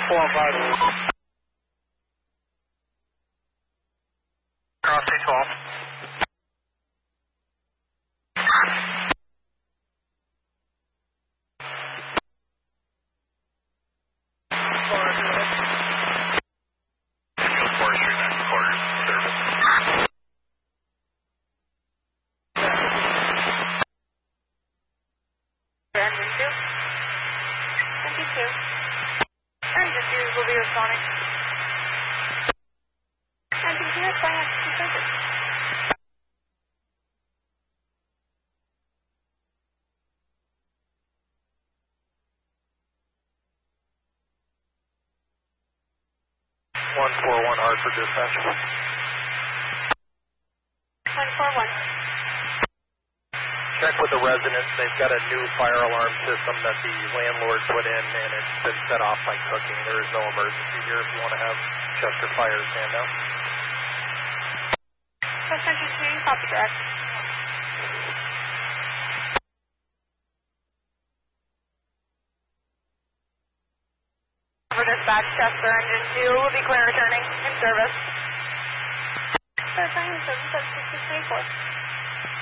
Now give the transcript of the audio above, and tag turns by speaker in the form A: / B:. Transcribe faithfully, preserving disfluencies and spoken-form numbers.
A: four five. Cross two twelve.
B: Engine two will be responding. Engine two is going to service.
A: one four one Hartford dispatch.
B: one four one.
A: Check with the residents. They've got a new fire alarm system that the landlord put in, and it's been set off by cooking. There is no emergency here if you want to have Chester Fire stand out.
B: Press engine two, copy direct. For dispatch, Chester engine two will be clear returning in service. Sir, fire in service at six six three four.